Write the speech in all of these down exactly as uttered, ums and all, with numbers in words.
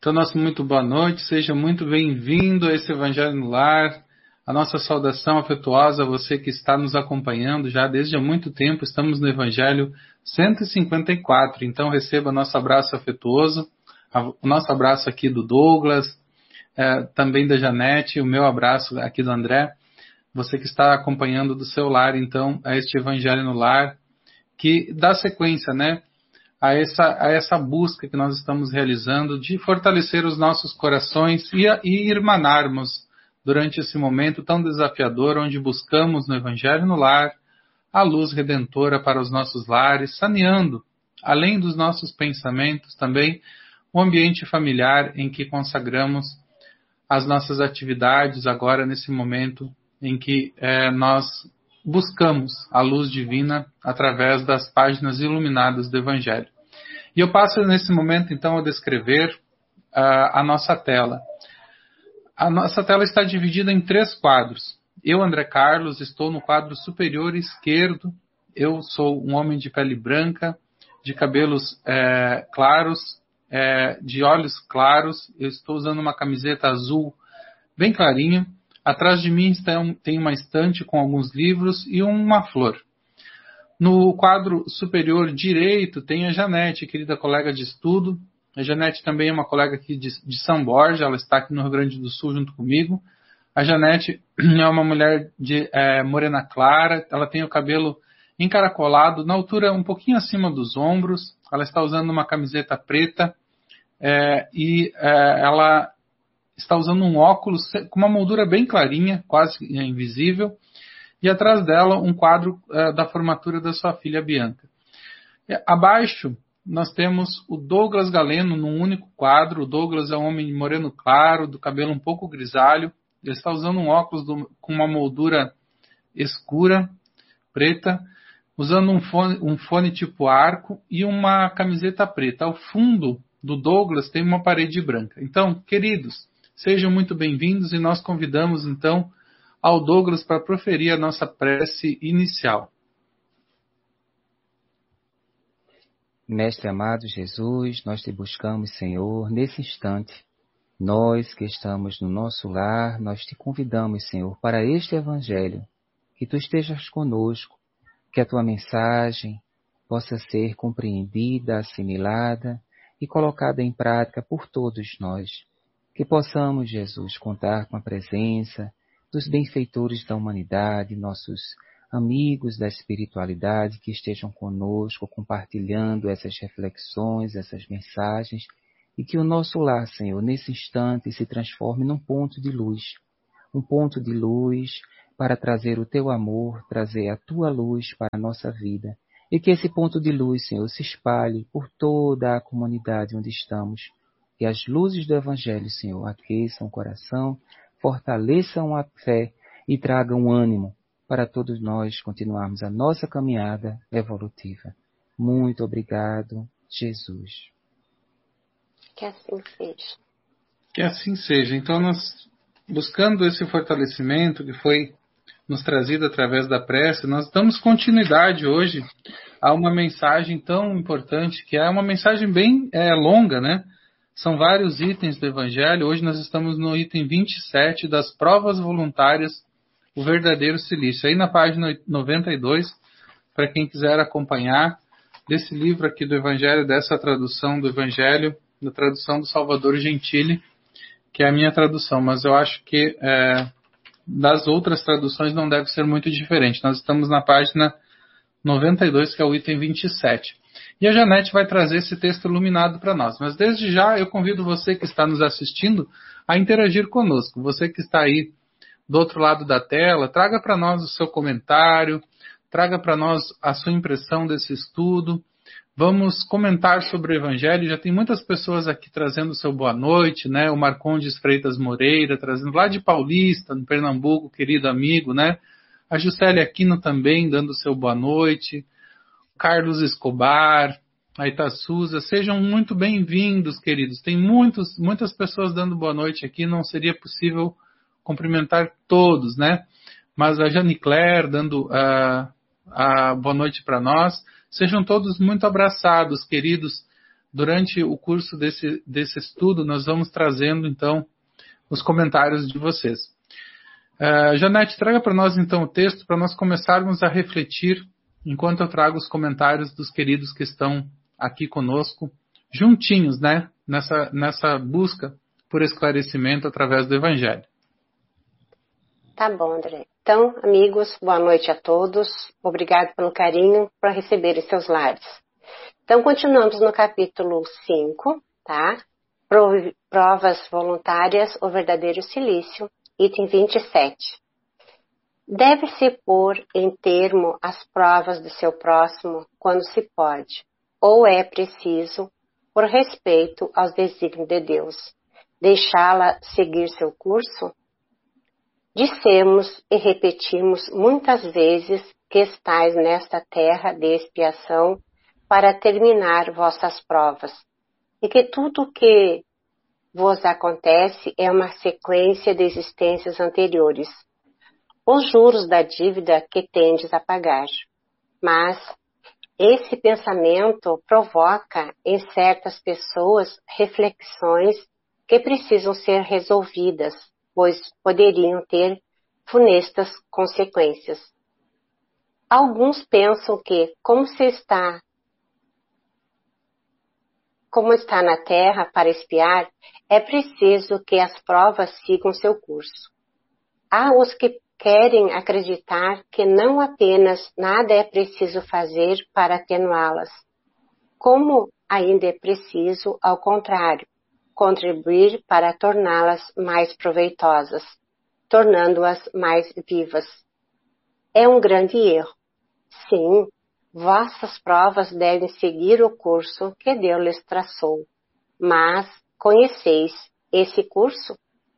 Então, nosso muito boa noite, seja muito bem-vindo a esse Evangelho no Lar. A nossa saudação afetuosa a você que está nos acompanhando já desde há muito tempo. Estamos no Evangelho cento e cinquenta e quatro, então receba nosso abraço afetuoso, o nosso abraço aqui do Douglas, é, também da Janete, o meu abraço aqui do André. Você que está acompanhando do seu lar, então, a este Evangelho no Lar, que dá sequência, né? A essa, a essa busca que nós estamos realizando de fortalecer os nossos corações e, e irmanarmos durante esse momento tão desafiador, onde buscamos no Evangelho no Lar a luz redentora para os nossos lares, saneando, além dos nossos pensamentos, também o ambiente familiar em que consagramos as nossas atividades agora nesse momento em que é, nós buscamos a luz divina através das páginas iluminadas do Evangelho. E eu passo nesse momento, então, a descrever uh, a nossa tela. A nossa tela está dividida em três quadros. Eu, André Carlos, estou no quadro superior esquerdo. Eu sou um homem de pele branca, de cabelos é, claros, é, de olhos claros. Eu estou usando uma camiseta azul bem clarinha. Atrás de mim tem uma estante com alguns livros e uma flor. No quadro superior direito tem a Janete, querida colega de estudo. A Janete também é uma colega aqui de, de São Borja, ela está aqui no Rio Grande do Sul junto comigo. A Janete é uma mulher de é, morena clara, ela tem o cabelo encaracolado, na altura um pouquinho acima dos ombros. Ela está usando uma camiseta preta é, e é, ela está usando um óculos com uma moldura bem clarinha, quase invisível. E atrás dela um quadro uh, da formatura da sua filha Bianca. E, abaixo nós temos o Douglas Galeno num único quadro. O Douglas é um homem moreno claro, do cabelo um pouco grisalho. Ele está usando um óculos do, com uma moldura escura, preta, usando um fone, um fone tipo arco e uma camiseta preta. Ao fundo do Douglas tem uma parede branca. Então, queridos, sejam muito bem-vindos e nós convidamos então ao Douglas para proferir a nossa prece inicial. Mestre amado Jesus, nós te buscamos, Senhor, nesse instante. Nós que estamos no nosso lar, nós te convidamos, Senhor, para este Evangelho, que tu estejas conosco, que a tua mensagem possa ser compreendida, assimilada e colocada em prática por todos nós. Que possamos, Jesus, contar com a presença dos benfeitores da humanidade, nossos amigos da espiritualidade que estejam conosco, compartilhando essas reflexões, essas mensagens, e que o nosso lar, Senhor, nesse instante se transforme num ponto de luz, um ponto de luz para trazer o teu amor, trazer a tua luz para a nossa vida, e que esse ponto de luz, Senhor, se espalhe por toda a comunidade onde estamos, que as luzes do Evangelho, Senhor, aqueçam o coração, fortaleçam a fé e tragam ânimo para todos nós continuarmos a nossa caminhada evolutiva. Muito obrigado, Jesus. Que assim seja. Que assim seja. Então, nós, buscando esse fortalecimento que foi nos trazido através da prece, nós damos continuidade hoje a uma mensagem tão importante, que é uma mensagem bem é, longa, né? São vários itens do Evangelho. Hoje nós estamos no item vinte e sete das provas voluntárias, o verdadeiro silício. Aí na página noventa e dois, para quem quiser acompanhar, desse livro aqui do Evangelho, dessa tradução do Evangelho, da tradução do Salvador Gentili, que é a minha tradução. Mas eu acho que é, das outras traduções não deve ser muito diferente. Nós estamos na página noventa e dois, que é o item vinte e sete. E a Janete vai trazer esse texto iluminado para nós. Mas desde já eu convido você que está nos assistindo a interagir conosco. Você que está aí do outro lado da tela, traga para nós o seu comentário, traga para nós a sua impressão desse estudo. Vamos comentar sobre o Evangelho. Já tem muitas pessoas aqui trazendo o seu boa noite, né? O Marcondes Freitas Moreira, trazendo lá de Paulista, no Pernambuco, querido amigo, né? A Juscelia Aquino também dando o seu boa noite. Carlos Escobar, a Itaçuza, sejam muito bem-vindos, queridos. Tem muitos, muitas pessoas dando boa noite aqui, não seria possível cumprimentar todos, né? Mas a Jane Claire dando uh, a boa noite para nós. Sejam todos muito abraçados, queridos, durante o curso desse, desse estudo, nós vamos trazendo, então, os comentários de vocês. Uh, Janete, traga para nós, então, o texto, para nós começarmos a refletir, enquanto eu trago os comentários dos queridos que estão aqui conosco, juntinhos, né, nessa, nessa busca por esclarecimento através do Evangelho. Tá bom, André. Então, amigos, boa noite a todos. Obrigado pelo carinho para receber em seus lares. Então, continuamos no capítulo cinco, tá? Provas voluntárias, o verdadeiro silício, item vinte e sete. Deve-se pôr em termo as provas do seu próximo quando se pode, ou é preciso, por respeito aos desígnios de Deus, deixá-la seguir seu curso? Dissemos e repetimos muitas vezes que estais nesta terra de expiação para terminar vossas provas, e que tudo o que vos acontece é uma sequência de existências anteriores, os juros da dívida que tendes a pagar. Mas esse pensamento provoca em certas pessoas reflexões que precisam ser resolvidas, pois poderiam ter funestas consequências. Alguns pensam que, como se está, como está na terra para espiar, é preciso que as provas sigam seu curso. Há os que querem acreditar que não apenas nada é preciso fazer para atenuá-las, como ainda é preciso, ao contrário, contribuir para torná-las mais proveitosas, tornando-as mais vivas. É um grande erro. Sim, vossas provas devem seguir o curso que Deus lhes traçou. Mas conheceis esse curso?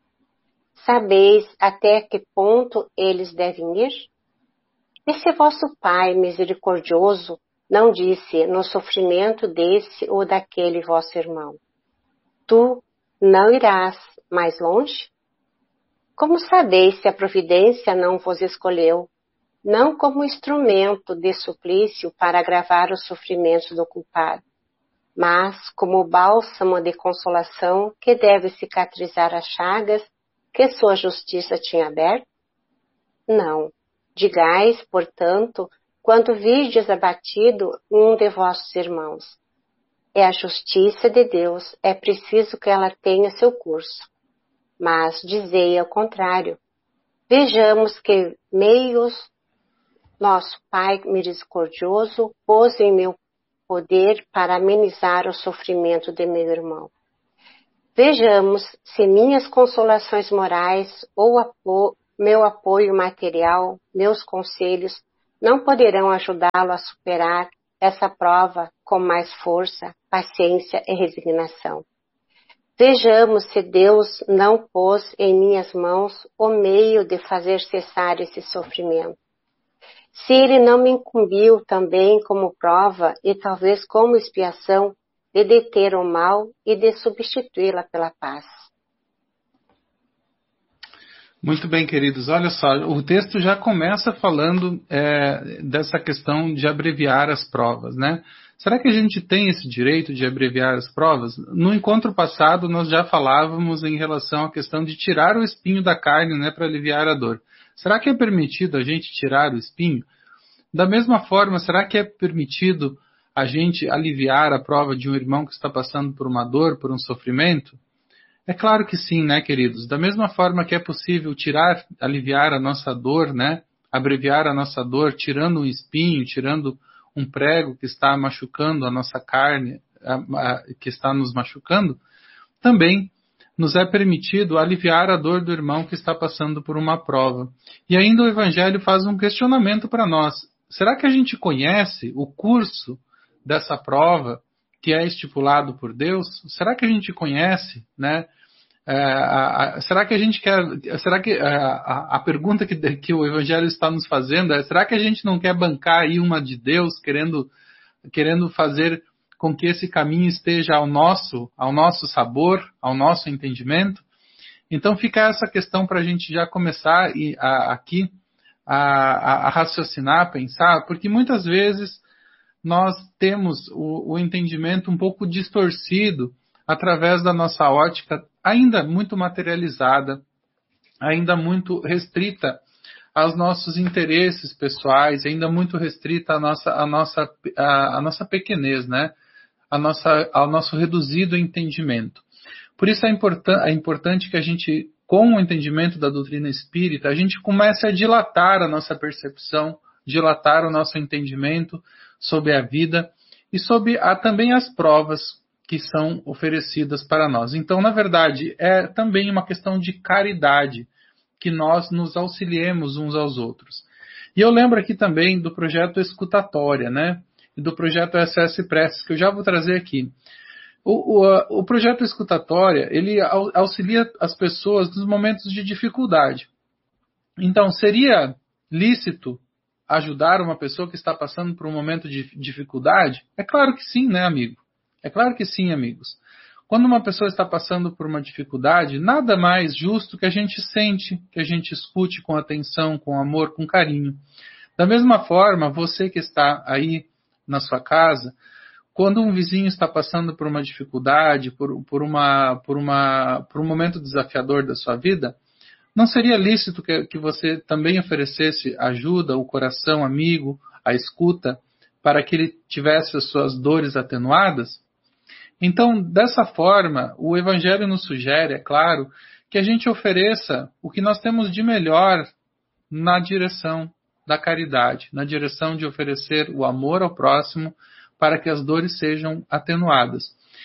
Sabeis até que ponto eles devem ir? E se vosso Pai misericordioso não disse no sofrimento desse ou daquele vosso irmão: tu não irás mais longe? Como sabeis se a providência não vos escolheu, não como instrumento de suplício para agravar os sofrimentos do culpado, mas como bálsamo de consolação que deve cicatrizar as chagas que sua justiça tinha aberto? Não. Digais, portanto, quando virdes abatido um de vossos irmãos: é a justiça de Deus, é preciso que ela tenha seu curso. Mas dizei ao contrário: vejamos que meios nosso Pai misericordioso pôs em meu poder para amenizar o sofrimento de meu irmão. Vejamos se minhas consolações morais ou apo- meu apoio material, meus conselhos, não poderão ajudá-lo a superar essa prova com mais força, paciência e resignação. Vejamos se Deus não pôs em minhas mãos o meio de fazer cessar esse sofrimento. Se Ele não me incumbiu também como prova e talvez como expiação de deter o mal e de substituí-la pela paz. Muito bem, queridos. Olha só, o texto já começa falando é, dessa questão de abreviar as provas, né? Será que a gente tem esse direito de abreviar as provas? No encontro passado, nós já falávamos em relação à questão de tirar o espinho da carne, né, para aliviar a dor. Será que é permitido a gente tirar o espinho? Da mesma forma, será que é permitido a gente aliviar a prova de um irmão que está passando por uma dor, por um sofrimento? É claro que sim, né, queridos? Da mesma forma que é possível tirar, aliviar a nossa dor, né, abreviar a nossa dor, tirando um espinho, tirando um prego que está machucando a nossa carne, a, a, que está nos machucando, também nos é permitido aliviar a dor do irmão que está passando por uma prova. E ainda o Evangelho faz um questionamento para nós. Será que a gente conhece o curso dessa prova que é estipulado por Deus? Será que a gente conhece, né? É, a, a, será que a gente quer... Será que a, a pergunta que, que o Evangelho está nos fazendo é: será que a gente não quer bancar aí uma de Deus, querendo, querendo fazer com que esse caminho esteja ao nosso, ao nosso sabor, ao nosso entendimento? Então fica essa questão para a gente já começar e, a, aqui a, a, a raciocinar, a pensar, porque muitas vezes nós temos o, o entendimento um pouco distorcido através da nossa ótica ainda muito materializada, ainda muito restrita aos nossos interesses pessoais, ainda muito restrita à nossa, à nossa, à, à nossa pequenez, né? A nossa, ao nosso reduzido entendimento. Por isso é, importan- é importante que a gente, com o entendimento da doutrina espírita, a gente comece a dilatar a nossa percepção, dilatar o nosso entendimento sobre a vida e sobre a, também as provas que são oferecidas para nós. Então, na verdade, é também uma questão de caridade, que nós nos auxiliemos uns aos outros. E eu lembro aqui também do projeto Escutatória, né? E do projeto S S Preces, que eu já vou trazer aqui. O, o, o projeto Escutatória, ele auxilia as pessoas nos momentos de dificuldade. Então, seria lícito ajudar uma pessoa que está passando por um momento de dificuldade? É claro que sim, né, amigo? É claro que sim, amigos. Quando uma pessoa está passando por uma dificuldade, nada mais justo que a gente sente, que a gente escute com atenção, com amor, com carinho. Da mesma forma, você que está aí na sua casa, quando um vizinho está passando por uma dificuldade, por, por, uma, por, uma, por um momento desafiador da sua vida, não seria lícito que, que você também oferecesse ajuda, o coração amigo, a escuta, para que ele tivesse as suas dores atenuadas? Então, dessa forma, o Evangelho nos sugere, é claro, que a gente ofereça o que nós temos de melhor na direção da caridade, na direção de oferecer o amor ao próximo para que as dores sejam atenuadas.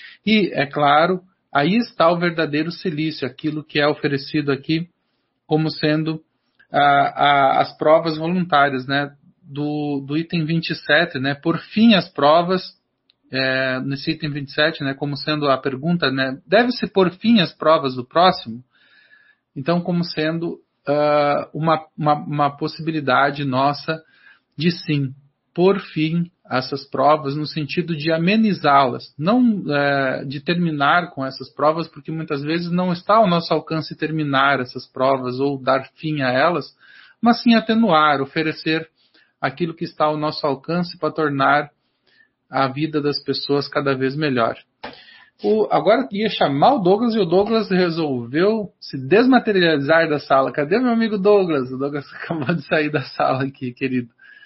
E, é claro, aí está o verdadeiro cilício, aquilo que é oferecido aqui como sendo a, a, as provas voluntárias, né, do, do item vinte e sete, né, por fim as provas. É, nesse item vinte e sete, né, como sendo a pergunta, né, deve-se pôr fim às provas do próximo? Então, como sendo uh, uma, uma, uma possibilidade nossa de sim, pôr fim a essas provas no sentido de amenizá-las, não uh, de terminar com essas provas, porque muitas vezes não está ao nosso alcance terminar essas provas ou dar fim a elas, mas sim atenuar, oferecer aquilo que está ao nosso alcance para tornar a vida das pessoas cada vez melhor. O, agora ia chamar o Douglas e o Douglas resolveu se desmaterializar da sala. Cadê meu amigo Douglas? O Douglas acabou de sair da sala aqui, querido.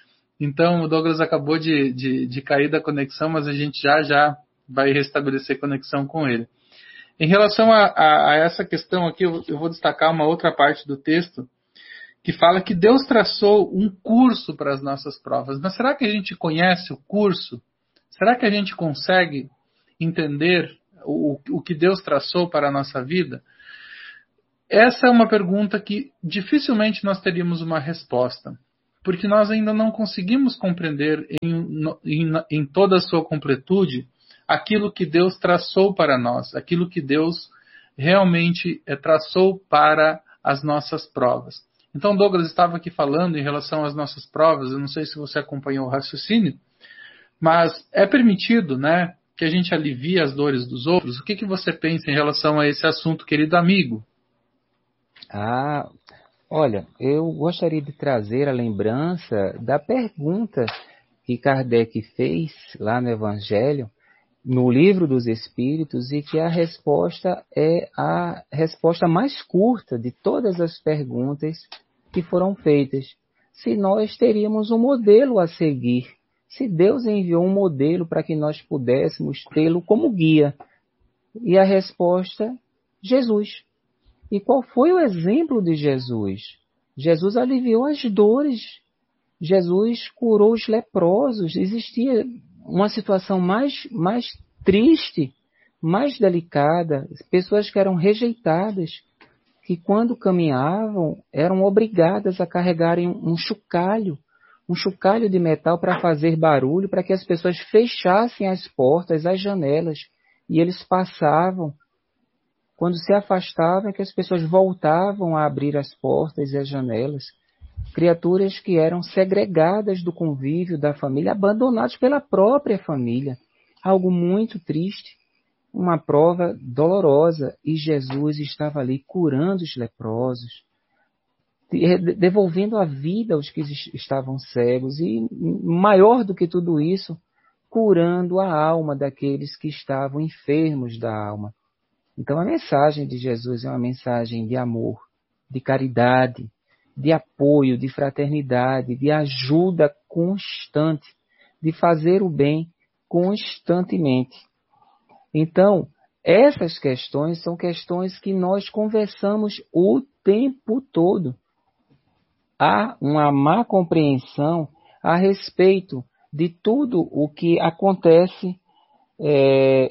Então o Douglas acabou de, de, de cair da conexão, mas a gente já já vai restabelecer conexão com ele. Em relação a, a, a essa questão aqui, eu, eu vou destacar uma outra parte do texto que fala que Deus traçou um curso para as nossas provas. Mas será que a gente conhece o curso? Será que a gente consegue entender o, o que Deus traçou para a nossa vida? Essa é uma pergunta que dificilmente nós teríamos uma resposta, porque nós ainda não conseguimos compreender em, em, em toda a sua completude aquilo que Deus traçou para nós, aquilo que Deus realmente é, traçou para as nossas provas. Então, Douglas estava aqui falando em relação às nossas provas, eu não sei se você acompanhou o raciocínio, mas é permitido, né, que a gente alivie as dores dos outros? O que, que você pensa em relação a esse assunto, querido amigo? Ah, olha, eu gostaria de trazer a lembrança da pergunta que Kardec fez lá no Evangelho, no Livro dos Espíritos, e que a resposta é a resposta mais curta de todas as perguntas que foram feitas. Se nós teríamos um modelo a seguir, se Deus enviou um modelo para que nós pudéssemos tê-lo como guia. E a resposta, Jesus. E qual foi o exemplo de Jesus? Jesus aliviou as dores. Jesus curou os leprosos. Existia uma situação mais, mais triste, mais delicada. Pessoas que eram rejeitadas, que quando caminhavam eram obrigadas a carregarem um chocalho, um chocalho de metal para fazer barulho, para que as pessoas fechassem as portas, as janelas, e eles passavam. Quando se afastavam, é que as pessoas voltavam a abrir as portas e as janelas. Criaturas que eram segregadas do convívio da família, abandonadas pela própria família. Algo muito triste, uma prova dolorosa. E Jesus estava ali curando os leprosos, devolvendo a vida aos que estavam cegos. E maior do que tudo isso, curando a alma daqueles que estavam enfermos da alma. Então a mensagem de Jesus é uma mensagem de amor, de caridade, de apoio, de fraternidade, de ajuda constante, de fazer o bem constantemente. Então, essas questões são questões que nós conversamos o tempo todo. Há uma má compreensão a respeito de tudo o que acontece, é,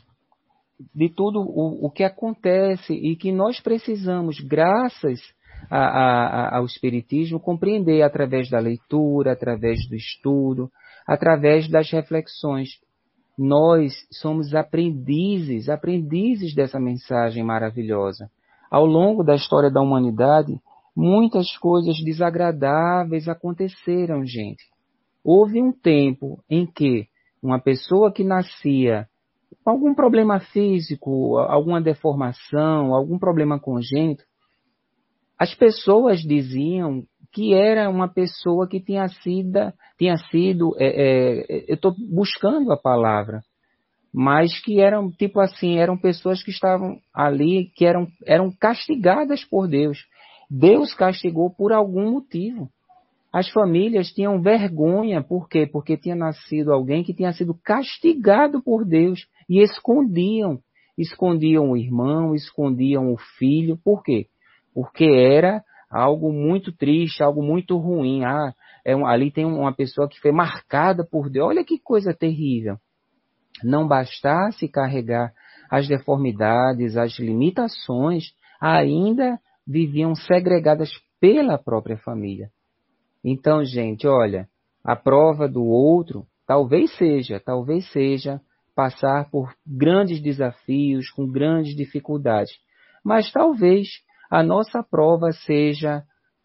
de tudo o, o que acontece e que nós precisamos, graças a, a, ao Espiritismo, compreender através da leitura, através do estudo, através das reflexões. Nós somos aprendizes, aprendizes dessa mensagem maravilhosa. Ao longo da história da humanidade, muitas coisas desagradáveis aconteceram, gente. Houve um tempo em que uma pessoa que nascia com algum problema físico, alguma deformação, algum problema congênito, as pessoas diziam que era uma pessoa que tinha sido, tinha sido é, é, eu estou buscando a palavra, mas que eram, tipo assim, eram pessoas que estavam ali, que eram, eram castigadas por Deus. Deus castigou por algum motivo. As famílias tinham vergonha, por quê? Porque tinha nascido alguém que tinha sido castigado por Deus e escondiam. Escondiam o irmão, escondiam o filho, por quê? Porque era algo muito triste, algo muito ruim. Ah, é um, ali tem uma pessoa que foi marcada por Deus. Olha que coisa terrível. Não bastasse carregar as deformidades, as limitações, ainda viviam segregadas pela própria família. Então, gente, olha, a prova do outro talvez seja, talvez seja passar por grandes desafios, com grandes dificuldades. Mas talvez a nossa prova seja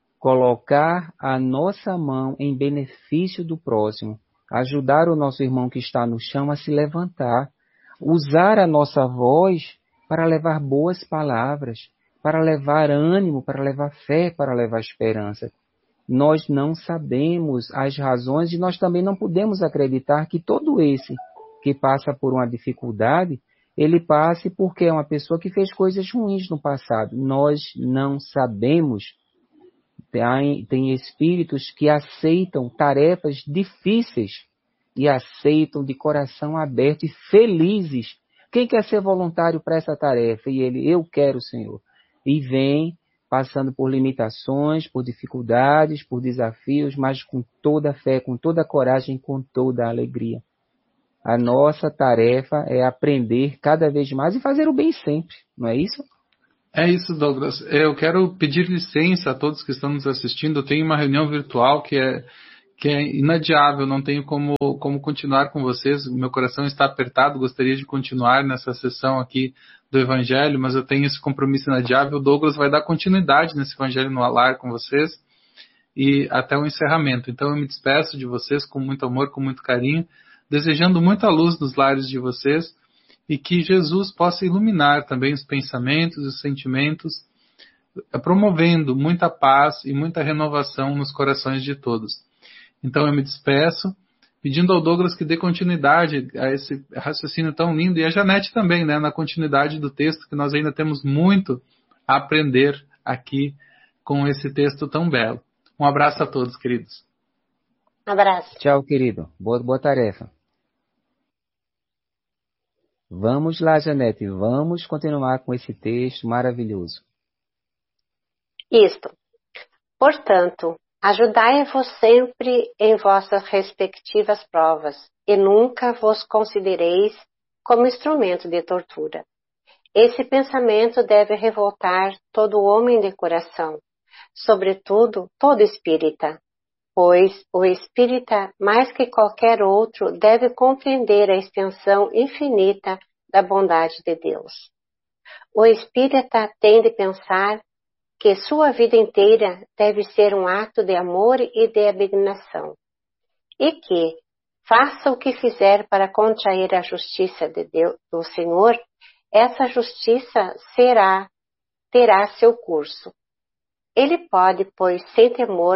colocar a nossa mão em benefício do próximo, ajudar o nosso irmão que está no chão a se levantar, usar a nossa voz para levar boas palavras, para levar ânimo, para levar fé, para levar esperança. Nós não sabemos as razões e nós também não podemos acreditar que todo esse que passa por uma dificuldade, ele passe porque é uma pessoa que fez coisas ruins no passado. Nós não sabemos. Tem, tem espíritos que aceitam tarefas difíceis e aceitam de coração aberto e felizes. Quem quer ser voluntário para essa tarefa? E ele, eu quero, Senhor. E vem passando por limitações, por dificuldades, por desafios, mas com toda a fé, com toda a coragem, com toda a alegria. A nossa tarefa é aprender cada vez mais e fazer o bem sempre, não é isso? É isso, Douglas. Eu quero pedir licença a todos que estão nos assistindo. Eu tenho uma reunião virtual que é, que é inadiável, não tenho como, como continuar com vocês. Meu coração está apertado, gostaria de continuar nessa sessão aqui do Evangelho, mas eu tenho esse compromisso inadiável. O Douglas vai dar continuidade nesse Evangelho no Lar com vocês e até o encerramento. Então eu me despeço de vocês com muito amor, com muito carinho, desejando muita luz nos lares de vocês e que Jesus possa iluminar também os pensamentos e os sentimentos, promovendo muita paz e muita renovação nos corações de todos. Então eu me despeço, pedindo ao Douglas que dê continuidade a esse raciocínio tão lindo, e a Janete também, né, na continuidade do texto, que nós ainda temos muito a aprender aqui com esse texto tão belo. Um abraço a todos, queridos. Um abraço. Tchau, querido. Boa, boa tarefa. Vamos lá, Janete, vamos continuar com esse texto maravilhoso. Isto. Portanto, ajudai-vos sempre em vossas respectivas provas, e nunca vos considereis como instrumento de tortura. Esse pensamento deve revoltar todo homem de coração, sobretudo todo espírita, pois o espírita, mais que qualquer outro, deve compreender a extensão infinita da bondade de Deus. O espírita tem de pensar que sua vida inteira deve ser um ato de amor e de abnegação, e que, faça o que fizer para contrair a justiça de Deus, do Senhor, essa justiça será, terá seu curso. Ele pode, pois, sem temor,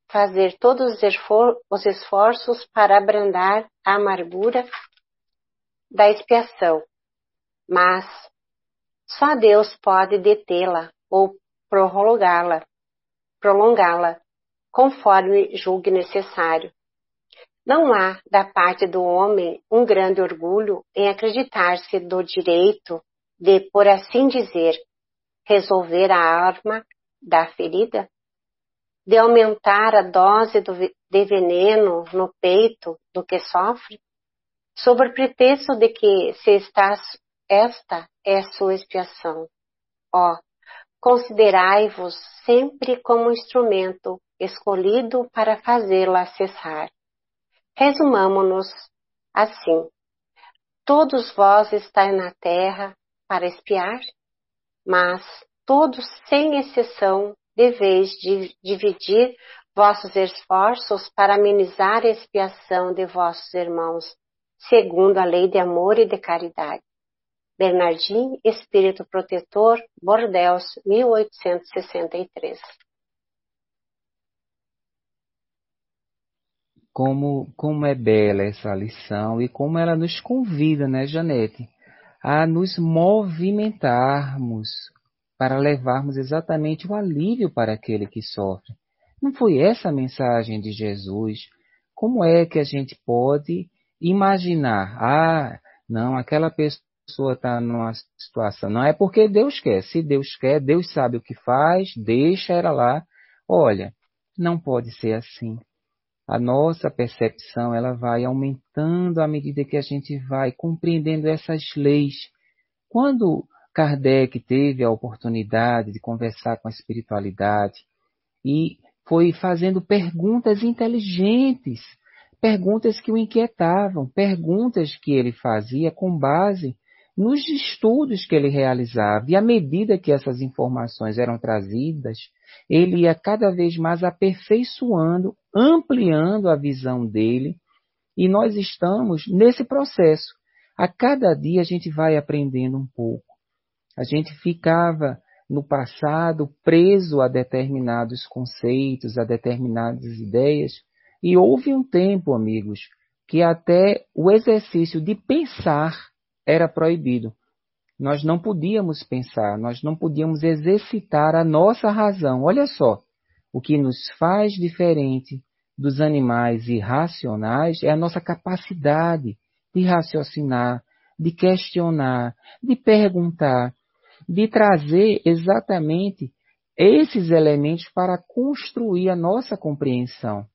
fazer todos os esforços para abrandar a amargura da expiação, mas só Deus pode detê-la ou prolongá-la, prolongá-la, conforme julgue necessário. Não há, da parte do homem, um grande orgulho em acreditar-se do direito de, por assim dizer, resolver a arma da ferida? De aumentar a dose do, de veneno no peito do que sofre? Sob o pretexto de que se está, esta é sua expiação. Ó, considerai-vos sempre como um instrumento escolhido para fazê-la cessar. Resumamo-nos assim: todos vós estáis na terra para expiar, mas todos, sem exceção, deveis de dividir vossos esforços para amenizar a expiação de vossos irmãos, segundo a lei de amor e de caridade. Bernardin, Espírito Protetor, Bordeaux, mil oitocentos e sessenta e três. Como, como é bela essa lição e como ela nos convida, né, Janete, a nos movimentarmos para levarmos exatamente o alívio para aquele que sofre. Não foi essa a mensagem de Jesus? Como é que a gente pode imaginar, ah, não, aquela pessoa está numa situação, não é porque Deus quer, se Deus quer, Deus sabe o que faz, deixa ela lá. Olha, não pode ser assim. A nossa percepção ela vai aumentando à medida que a gente vai compreendendo essas leis. Quando Kardec teve a oportunidade de conversar com a espiritualidade e foi fazendo perguntas inteligentes, perguntas que o inquietavam, perguntas que ele fazia com base nos estudos que ele realizava. E à medida que essas informações eram trazidas, ele ia cada vez mais aperfeiçoando, ampliando a visão dele, e nós estamos nesse processo. A cada dia a gente vai aprendendo um pouco. A gente ficava no passado preso a determinados conceitos, a determinadas ideias, e houve um tempo, amigos, que até o exercício de pensar era proibido. Nós não podíamos pensar, nós não podíamos exercitar a nossa razão. Olha só, o que nos faz diferente dos animais irracionais é a nossa capacidade de raciocinar, de questionar, de perguntar, de trazer exatamente esses elementos para construir a nossa compreensão.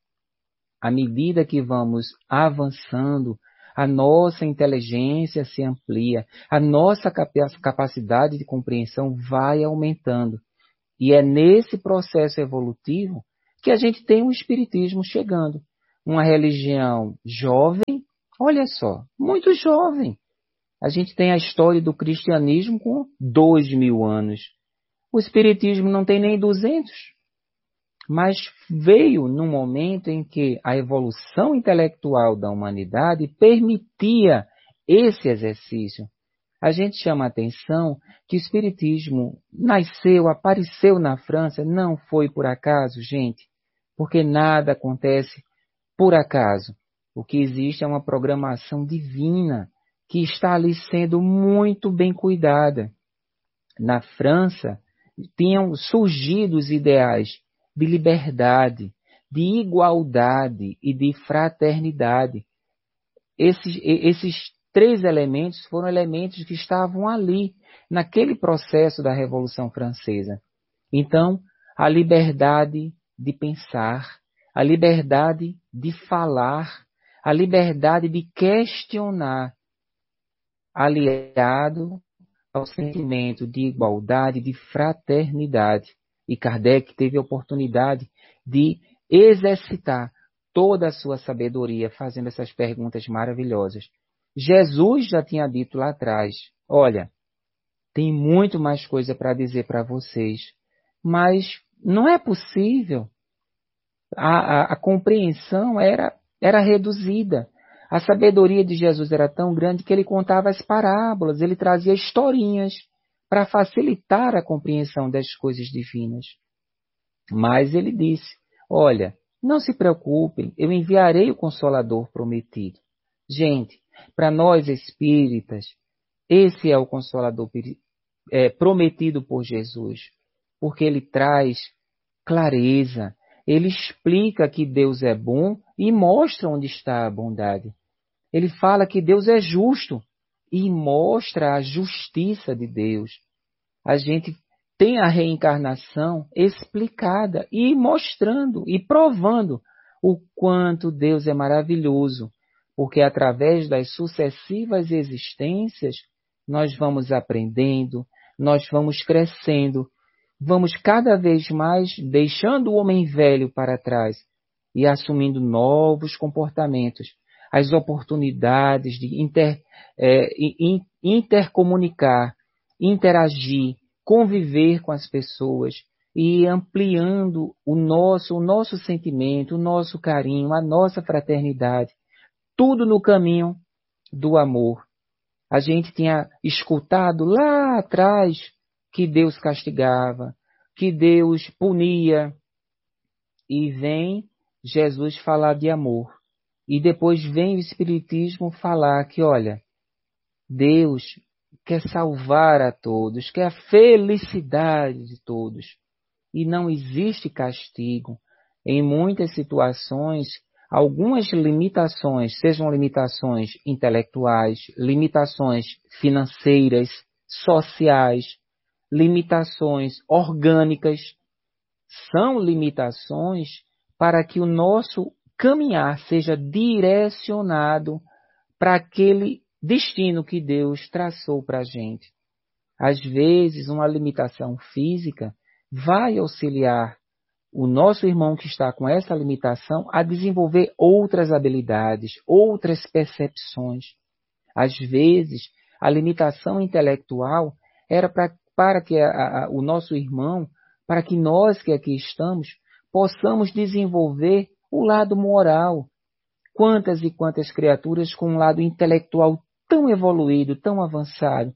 À medida que vamos avançando, a nossa inteligência se amplia, a nossa capacidade de compreensão vai aumentando. E é nesse processo evolutivo que a gente tem o Espiritismo chegando. Uma religião jovem, olha só, muito jovem. A gente tem a história do cristianismo com dois mil anos. O Espiritismo não tem nem duzentos. Mas veio num momento em que a evolução intelectual da humanidade permitia esse exercício. A gente chama a atenção que o Espiritismo nasceu, apareceu na França, não foi por acaso, gente, porque nada acontece por acaso. O que existe é uma programação divina que está ali sendo muito bem cuidada. Na França, tinham surgido os ideais de liberdade, de igualdade e de fraternidade. Esses, esses três elementos foram elementos que estavam ali, naquele processo da Revolução Francesa. Então, a liberdade de pensar, a liberdade de falar, a liberdade de questionar, aliado ao sentimento de igualdade, de fraternidade. E Kardec teve a oportunidade de exercitar toda a sua sabedoria fazendo essas perguntas maravilhosas. Jesus já tinha dito lá atrás, olha, tem muito mais coisa para dizer para vocês, mas não é possível. A, a, a compreensão era, era reduzida. A sabedoria de Jesus era tão grande que ele contava as parábolas, ele trazia historinhas para facilitar a compreensão das coisas divinas. Mas ele disse, olha, Não se preocupem, eu enviarei o Consolador prometido. Gente, para nós espíritas, esse é o Consolador é, prometido por Jesus, porque ele traz clareza, ele explica que Deus é bom e mostra onde está a bondade. Ele fala que Deus é justo e mostra a justiça de Deus. A gente tem a reencarnação explicada e mostrando e provando o quanto Deus é maravilhoso, porque através das sucessivas existências nós vamos aprendendo, nós vamos crescendo, vamos cada vez mais deixando o homem velho para trás e assumindo novos comportamentos, as oportunidades de inter, é, intercomunicar, interagir, conviver com as pessoas e ampliando o nosso, o nosso sentimento, o nosso carinho, a nossa fraternidade, tudo no caminho do amor. A gente tinha escutado lá atrás que Deus castigava, que Deus punia, e vem Jesus falar de amor. E depois vem o Espiritismo falar que, olha, Deus quer salvar a todos, quer a felicidade de todos. E não existe castigo. Em muitas situações, algumas limitações, sejam limitações intelectuais, limitações financeiras, sociais, limitações orgânicas, são limitações para que o nosso caminhar seja direcionado para aquele destino que Deus traçou para a gente. Às vezes, uma limitação física vai auxiliar o nosso irmão que está com essa limitação a desenvolver outras habilidades, outras percepções. Às vezes, a limitação intelectual era pra, para que a, a, o nosso irmão, para que nós que aqui estamos, possamos desenvolver o lado moral. Quantas e quantas criaturas com um lado intelectual tão evoluído, tão avançado,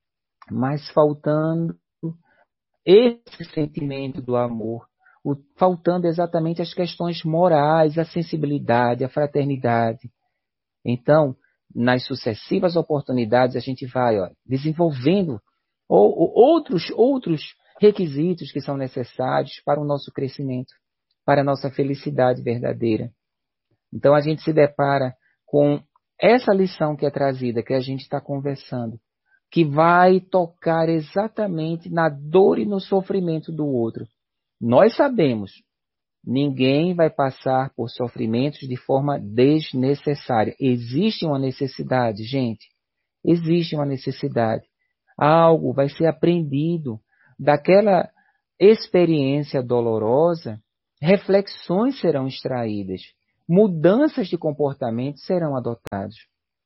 mas faltando esse sentimento do amor, o, faltando exatamente as questões morais, a sensibilidade, a fraternidade. Então, nas sucessivas oportunidades, a gente vai ó, desenvolvendo ou, ou, outros, outros requisitos que são necessários para o nosso crescimento, para a nossa felicidade verdadeira. Então, a gente se depara com essa lição que é trazida, que a gente está conversando, que vai tocar exatamente na dor e no sofrimento do outro. Nós sabemos, ninguém vai passar por sofrimentos de forma desnecessária. Existe uma necessidade, gente. Existe uma necessidade. Algo vai ser aprendido daquela experiência dolorosa, reflexões serão extraídas, mudanças de comportamento serão adotadas.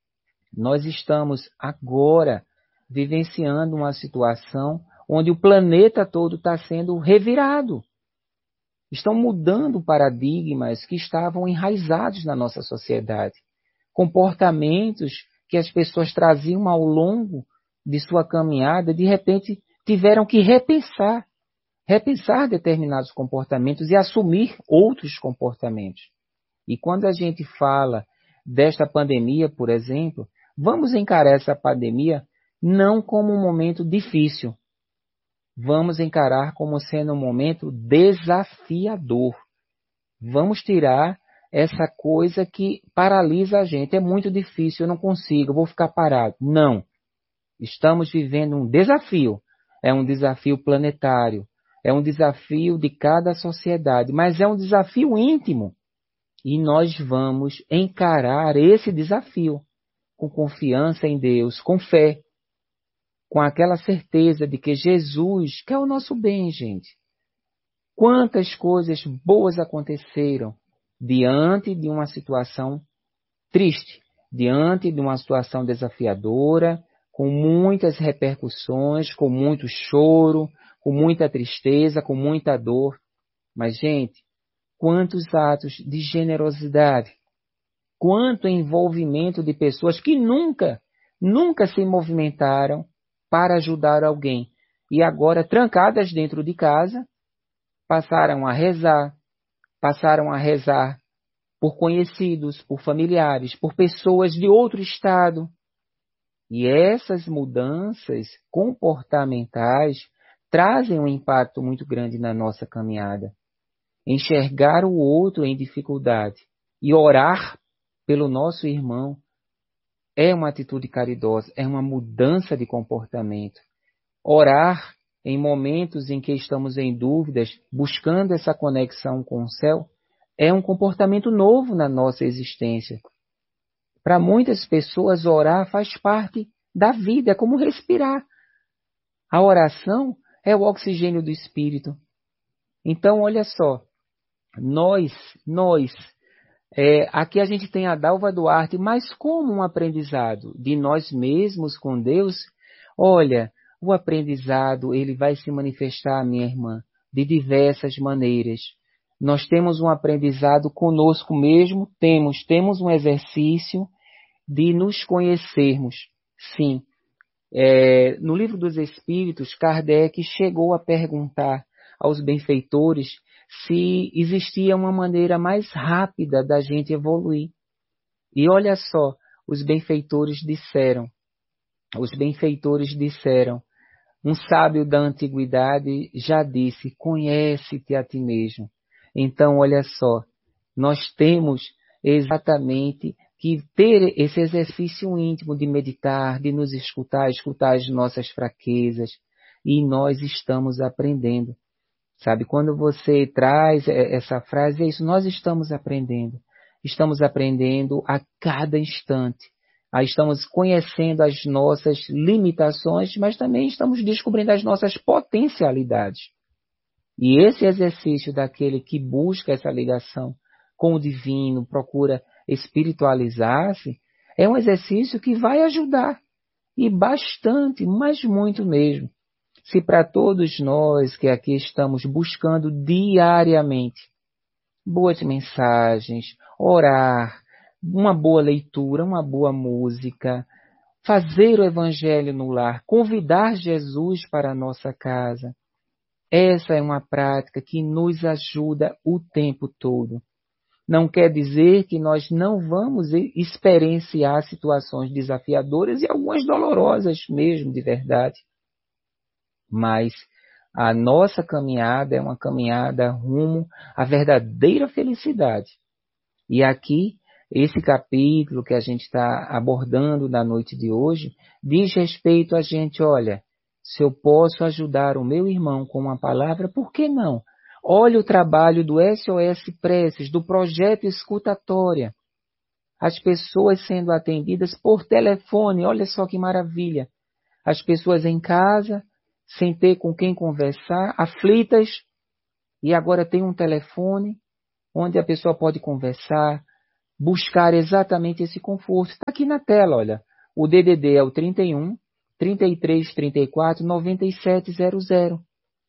Nós estamos agora vivenciando uma situação onde o planeta todo está sendo revirado. Estão mudando paradigmas que estavam enraizados na nossa sociedade. Comportamentos que as pessoas traziam ao longo de sua caminhada, de repente tiveram que repensar, repensar determinados comportamentos e assumir outros comportamentos. E quando a gente fala desta pandemia, por exemplo, vamos encarar essa pandemia não como um momento difícil. Vamos encarar como sendo um momento desafiador. Vamos tirar essa coisa que paralisa a gente. É muito difícil, eu não consigo, eu vou ficar parado. Não. Estamos vivendo um desafio. É um desafio planetário. É um desafio de cada sociedade. Mas é um desafio íntimo. E nós vamos encarar esse desafio com confiança em Deus, com fé. Com aquela certeza de que Jesus quer o nosso bem, gente. Quantas coisas boas aconteceram diante de uma situação triste, diante de uma situação desafiadora, com muitas repercussões, com muito choro, com muita tristeza, com muita dor. Mas, gente, quantos atos de generosidade, quanto envolvimento de pessoas que nunca, nunca se movimentaram para ajudar alguém. E agora, trancadas dentro de casa, passaram a rezar, passaram a rezar por conhecidos, por familiares, por pessoas de outro estado. E essas mudanças comportamentais trazem um impacto muito grande na nossa caminhada. Enxergar o outro em dificuldade e orar pelo nosso irmão é uma atitude caridosa, é uma mudança de comportamento. Orar em momentos em que estamos em dúvidas, buscando essa conexão com o céu, é um comportamento novo na nossa existência. Para muitas pessoas, orar faz parte da vida, é como respirar. A oração é o oxigênio do espírito. Então, olha só, nós, nós, é, aqui a gente tem a Dalva Duarte, mas como um aprendizado de nós mesmos com Deus, olha, o aprendizado ele vai se manifestar, minha irmã, de diversas maneiras. Nós temos um aprendizado conosco mesmo, temos, temos um exercício de nos conhecermos. Sim, é, no Livro dos Espíritos, Kardec chegou a perguntar aos benfeitores se existia uma maneira mais rápida da gente evoluir. E olha só, os benfeitores disseram, os benfeitores disseram, um sábio da antiguidade já disse, conhece-te a ti mesmo. Então, olha só, nós temos exatamente que ter esse exercício íntimo de meditar, de nos escutar, escutar as nossas fraquezas, e nós estamos aprendendo. Sabe, quando você traz essa frase, é isso, nós estamos aprendendo. Estamos aprendendo a cada instante. Aí estamos conhecendo as nossas limitações, mas também estamos descobrindo as nossas potencialidades. E esse exercício daquele que busca essa ligação com o divino, procura espiritualizar-se, é um exercício que vai ajudar. E bastante, mas muito mesmo. Se para todos nós que aqui estamos buscando diariamente boas mensagens, orar, uma boa leitura, uma boa música, fazer o evangelho no lar, convidar Jesus para a nossa casa, essa é uma prática que nos ajuda o tempo todo. Não quer dizer que nós não vamos experienciar situações desafiadoras e algumas dolorosas mesmo, de verdade. Mas a nossa caminhada é uma caminhada rumo à verdadeira felicidade. E aqui, esse capítulo que a gente está abordando na noite de hoje, diz respeito a gente, olha, se eu posso ajudar o meu irmão com uma palavra, por que não? Olha o trabalho do S O S Preces, do projeto Escutatória. As pessoas sendo atendidas por telefone, olha só que maravilha. As pessoas em casa, sem ter com quem conversar, aflitas, e agora tem um telefone onde a pessoa pode conversar, buscar exatamente esse conforto. Está aqui na tela, olha. O D D D é o trinta e um, trinta e três, trinta e quatro, noventa e sete zero zero.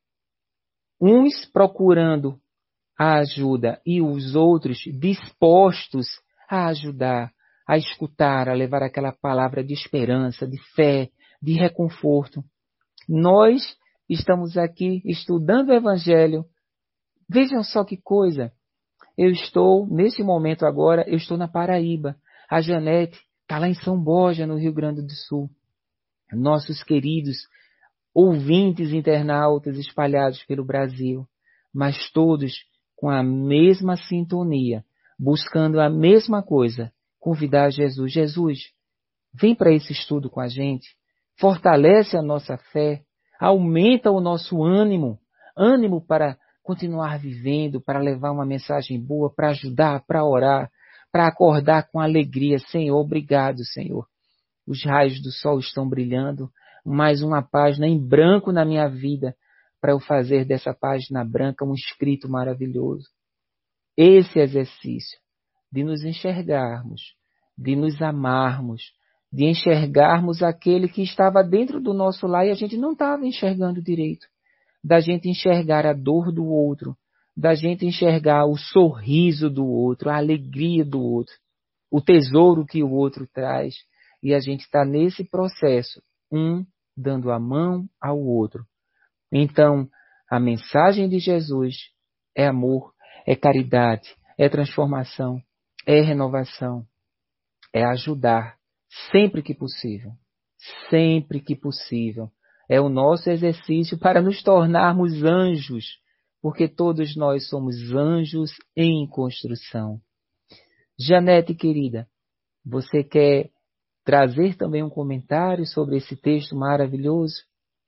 Uns procurando a ajuda e os outros dispostos a ajudar, a escutar, a levar aquela palavra de esperança, de fé, de reconforto. Nós estamos aqui estudando o Evangelho. Vejam só que coisa. Eu estou, nesse momento agora, eu estou na Paraíba. A Janete está lá em São Borja, no Rio Grande do Sul. Nossos queridos ouvintes internautas espalhados pelo Brasil, mas todos com a mesma sintonia, buscando a mesma coisa, convidar Jesus. Jesus, vem para esse estudo com a gente, fortalece a nossa fé, aumenta o nosso ânimo, ânimo para continuar vivendo, para levar uma mensagem boa, para ajudar, para orar, para acordar com alegria. Senhor, obrigado, Senhor. Os raios do sol estão brilhando, mais uma página em branco na minha vida, para eu fazer dessa página branca um escrito maravilhoso. Esse exercício de nos enxergarmos, de nos amarmos, de enxergarmos aquele que estava dentro do nosso lar e a gente não estava enxergando direito, da gente enxergar a dor do outro, da gente enxergar o sorriso do outro, a alegria do outro, o tesouro que o outro traz, e a gente está nesse processo, um dando a mão ao outro. Então, a mensagem de Jesus é amor, é caridade, é transformação, é renovação, é ajudar sempre que possível, sempre que possível. É o nosso exercício para nos tornarmos anjos, porque todos nós somos anjos em construção. Janete, querida, você quer trazer também um comentário sobre esse texto maravilhoso?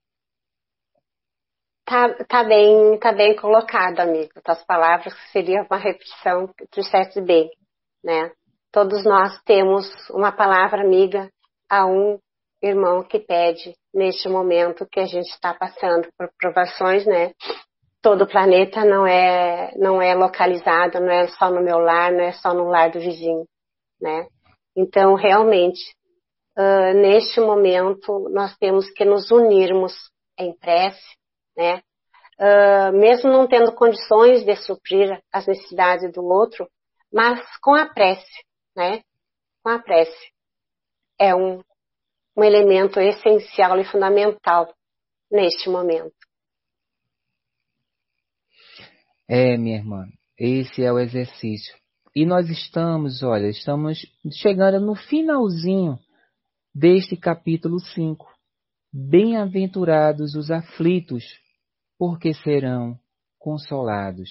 Tá, tá bem, tá bem colocado, amigo. Tuas palavras seria uma repetição que tu disseste bem, né? Todos nós temos uma palavra amiga a um irmão que pede neste momento que a gente está passando por provações, né? Todo o planeta não é, não é localizado, não é só no meu lar, não é só no lar do vizinho, né? Então, realmente, uh, neste momento, nós temos que nos unirmos em prece, né? Uh, mesmo não tendo condições de suprir as necessidades do outro, mas com a prece, né? Com a prece. É um, um elemento essencial e fundamental neste momento. É, minha irmã, esse é o exercício. E nós estamos, olha, estamos chegando no finalzinho deste capítulo cinco. Bem-aventurados os aflitos, porque serão consolados.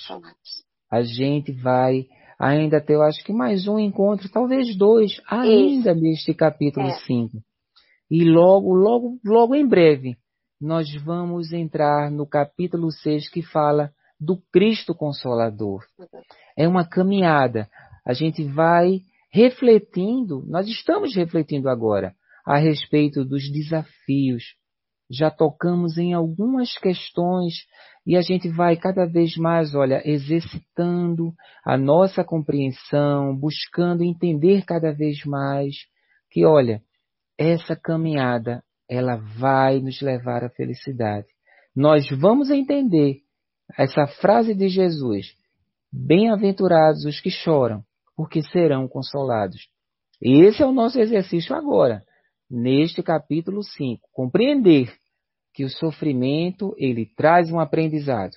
A gente vai ainda ter, eu acho que mais um encontro, talvez dois, ainda Isso. neste capítulo é. cinco. E logo, logo, logo em breve, nós vamos entrar no capítulo seis, que fala do Cristo Consolador. É uma caminhada. A gente vai refletindo, nós estamos refletindo agora a respeito dos desafios. Já tocamos em algumas questões e a gente vai cada vez mais, olha, exercitando a nossa compreensão, buscando entender cada vez mais que, olha, essa caminhada, ela vai nos levar à felicidade. Nós vamos entender essa frase de Jesus: bem-aventurados os que choram, porque serão consolados. Esse é o nosso exercício agora, neste capítulo cinco. Compreender que o sofrimento, ele traz um aprendizado.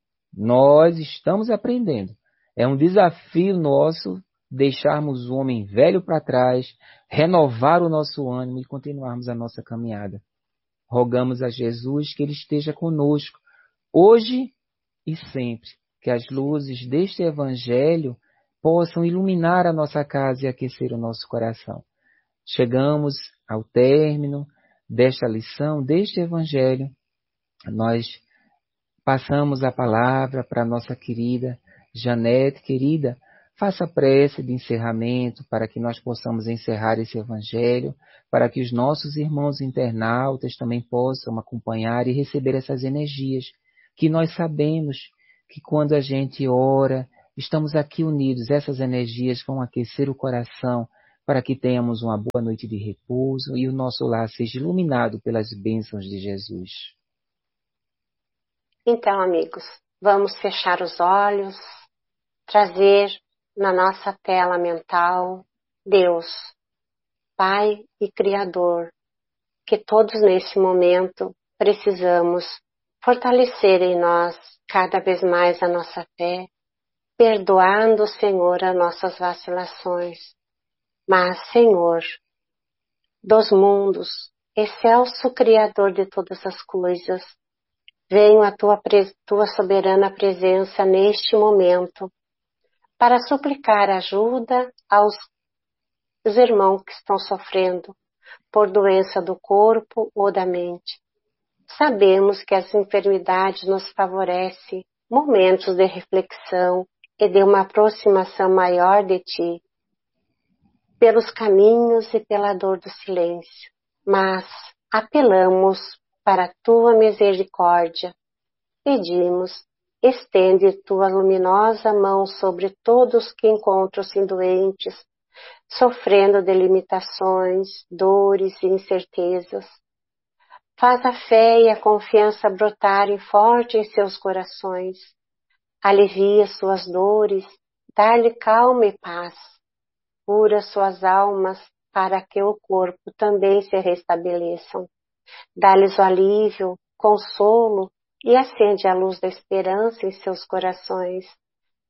Nós estamos aprendendo. É um desafio nosso deixarmos o homem velho para trás, renovar o nosso ânimo e continuarmos a nossa caminhada. Rogamos a Jesus que Ele esteja conosco, hoje e sempre, que as luzes deste Evangelho possam iluminar a nossa casa e aquecer o nosso coração. Chegamos ao término desta lição, deste Evangelho. Nós passamos a palavra para a nossa querida Janete. Querida, faça a prece de encerramento para que nós possamos encerrar esse Evangelho, para que os nossos irmãos internautas também possam acompanhar e receber essas energias, que nós sabemos que quando a gente ora, estamos aqui unidos, essas energias vão aquecer o coração para que tenhamos uma boa noite de repouso e o nosso lar seja iluminado pelas bênçãos de Jesus. Então, amigos, vamos fechar os olhos, trazer na nossa tela mental Deus, Pai e Criador, que todos nesse momento precisamos fortalecer em nós cada vez mais a nossa fé, perdoando, Senhor, as nossas vacilações. Mas, Senhor, dos mundos, excelso Criador de todas as coisas, venho à tua, tua soberana presença neste momento para suplicar ajuda aos irmãos que estão sofrendo por doença do corpo ou da mente. Sabemos que as enfermidades nos favorecem momentos de reflexão e de uma aproximação maior de Ti, pelos caminhos e pela dor do silêncio, mas apelamos para a Tua misericórdia. Pedimos, estende Tua luminosa mão sobre todos que encontram-se doentes, sofrendo de limitações, dores e incertezas. Faz a fé e a confiança brotarem forte em seus corações. Alivia suas dores, dá-lhe calma e paz. Cura suas almas para que o corpo também se restabeleçam. Dá-lhes o alívio, consolo e acende a luz da esperança em seus corações,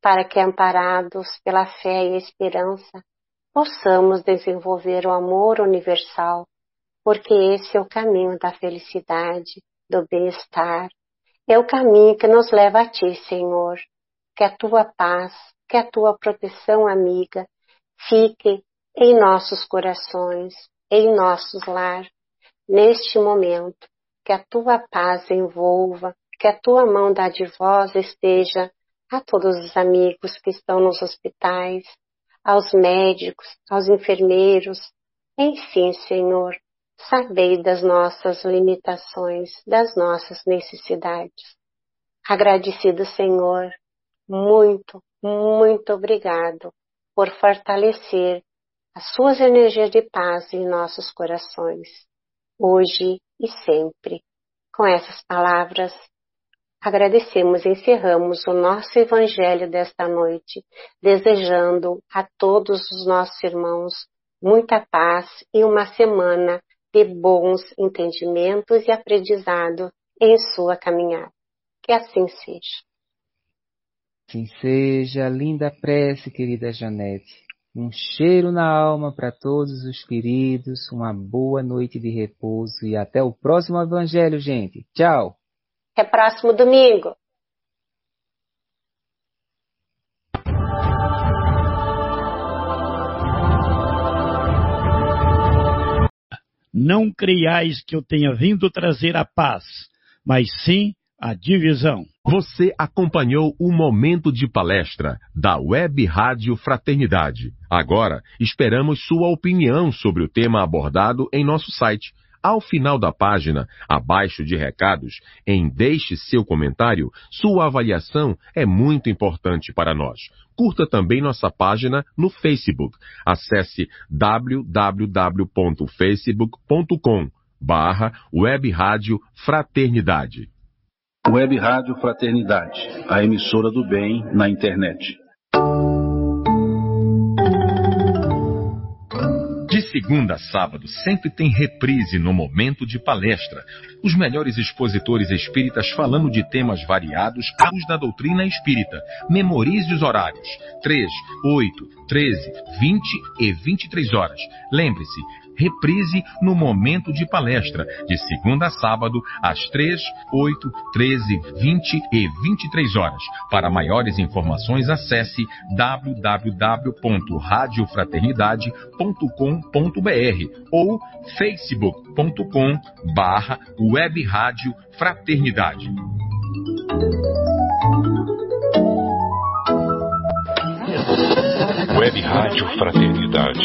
para que, amparados pela fé e a esperança, possamos desenvolver o amor universal, porque esse é o caminho da felicidade, do bem-estar, é o caminho que nos leva a Ti, Senhor. Que a Tua paz, que a Tua proteção amiga fique em nossos corações, em nossos lares, neste momento. Que a Tua paz envolva, que a Tua mão dadivosa esteja a todos os amigos que estão nos hospitais, aos médicos, aos enfermeiros, enfim, Senhor, sabei das nossas limitações, das nossas necessidades. Agradecido, Senhor, muito, muito obrigado por fortalecer as suas energias de paz em nossos corações, hoje e sempre. Com essas palavras, agradecemos e encerramos o nosso Evangelho desta noite, desejando a todos os nossos irmãos muita paz e uma semana de bons entendimentos e aprendizado em sua caminhada. Que assim seja. Assim seja, linda prece, querida Janete. Um cheiro na alma para todos os queridos, uma boa noite de repouso e até o próximo Evangelho, gente. Tchau! Até próximo domingo! Não creiais que eu tenha vindo trazer a paz, mas sim a divisão. Você acompanhou o Momento de Palestra da Web Rádio Fraternidade. Agora, esperamos sua opinião sobre o tema abordado em nosso site. Ao final da página, abaixo de recados, em Deixe seu comentário, sua avaliação é muito importante para nós. Curta também nossa página no Facebook. Acesse w w w ponto facebook ponto com barra Web Rádio Fraternidade. Web Rádio Fraternidade, a emissora do bem na internet. De segunda a sábado, sempre tem reprise no Momento de Palestra. Os melhores expositores espíritas falando de temas variados à luz da doutrina espírita. Memorize os horários: três, oito, treze, vinte e vinte e três horas. Lembre-se, reprise no Momento de Palestra, de segunda a sábado, às três, oito, treze, vinte e vinte e três horas. Para maiores informações, acesse w w w ponto rádio fraternidade ponto com ponto b r ou facebook ponto com barra Web Rádio Fraternidade. Web Rádio Fraternidade.